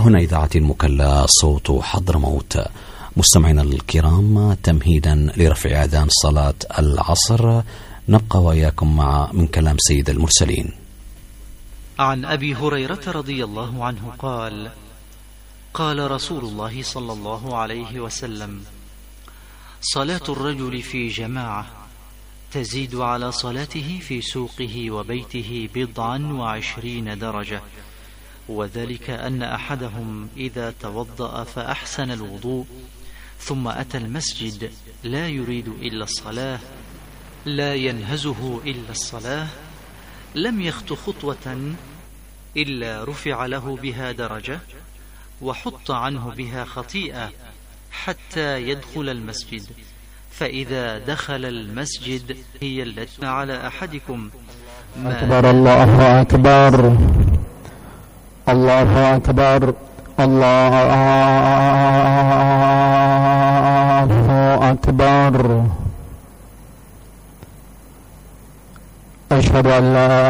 هنا إذاعة المكلا صوت حضرموت. مستمعينا الكرام، تمهيدا لرفع أذان صلاة العصر نبقى وإياكم من كلام سيد المرسلين. عن أبي هريرة رضي الله عنه قال: قال رسول الله صلى الله عليه وسلم: صلاة الرجل في جماعة تزيد على صلاته في سوقه وبيته 27 درجة، وذلك أن أحدهم إذا توضأ فأحسن الوضوء ثم أتى المسجد لا يريد إلا الصلاة، لا ينهزه إلا الصلاة، لم يخط خطوة إلا رفع له بها درجة وحط عنه بها خطيئة حتى يدخل المسجد، فإذا دخل المسجد هي التي على أحدكم أكبر. الله أكبر، الله أكبر، الله أكبر. أشهد أن لا